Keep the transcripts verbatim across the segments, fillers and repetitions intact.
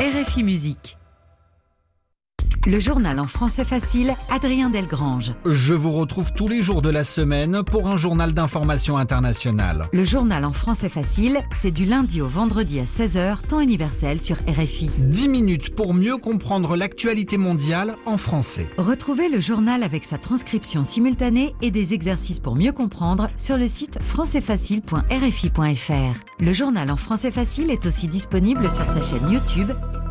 R F I Musique. Le journal en français facile, Adrien Delgrange. Je vous retrouve tous les jours de la semaine pour un journal d'information internationale. Le journal en français facile, c'est du lundi au vendredi à seize heures, temps universel sur R F I. dix minutes pour mieux comprendre l'actualité mondiale en français. Retrouvez le journal avec sa transcription simultanée et des exercices pour mieux comprendre sur le site français facile point r f i point f r. Le journal en français facile est aussi disponible sur sa chaîne YouTube.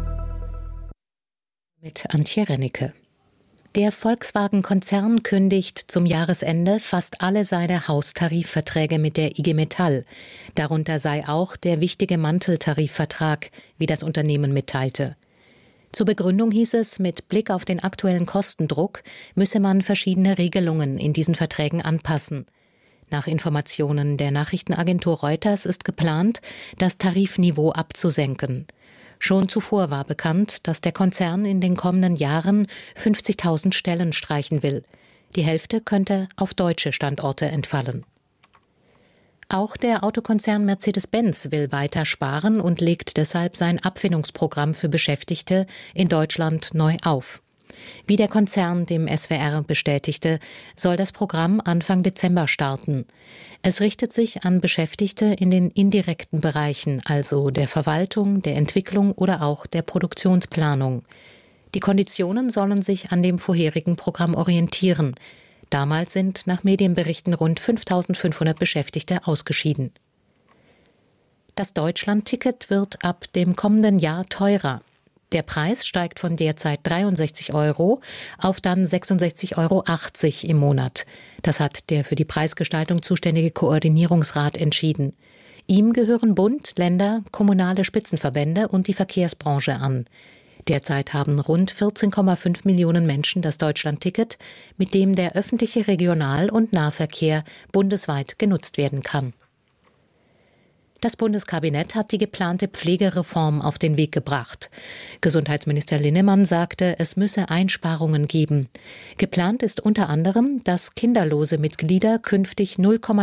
Mit Antje Rennecke. Der Volkswagen-Konzern kündigt zum Jahresende fast alle seine Haustarifverträge mit der I G Metall. Darunter sei auch der wichtige Manteltarifvertrag, wie das Unternehmen mitteilte. Zur Begründung hieß es, mit Blick auf den aktuellen Kostendruck müsse man verschiedene Regelungen in diesen Verträgen anpassen. Nach Informationen der Nachrichtenagentur Reuters ist geplant, das Tarifniveau abzusenken. Schon zuvor war bekannt, dass der Konzern in den kommenden Jahren fünfzigtausend Stellen streichen will. Die Hälfte könnte auf deutsche Standorte entfallen. Auch der Autokonzern Mercedes-Benz will weiter sparen und legt deshalb sein Abfindungsprogramm für Beschäftigte in Deutschland neu auf. Wie der Konzern dem S W R bestätigte, soll das Programm Anfang Dezember starten. Es richtet sich an Beschäftigte in den indirekten Bereichen, also der Verwaltung, der Entwicklung oder auch der Produktionsplanung. Die Konditionen sollen sich an dem vorherigen Programm orientieren. Damals sind nach Medienberichten rund fünftausendfünfhundert Beschäftigte ausgeschieden. Das Deutschland-Ticket wird ab dem kommenden Jahr teurer. Der Preis steigt von derzeit dreiundsechzig Euro auf dann sechsundsechzig Euro achtzig im Monat. Das hat der für die Preisgestaltung zuständige Koordinierungsrat entschieden. Ihm gehören Bund, Länder, kommunale Spitzenverbände und die Verkehrsbranche an. Derzeit haben rund vierzehn Komma fünf Millionen Menschen das Deutschland-Ticket, mit dem der öffentliche Regional- und Nahverkehr bundesweit genutzt werden kann. Das Bundeskabinett hat die geplante Pflegereform auf den Weg gebracht. Gesundheitsminister Linnemann sagte, es müsse Einsparungen geben. Geplant ist unter anderem, dass kinderlose Mitglieder künftig null Komma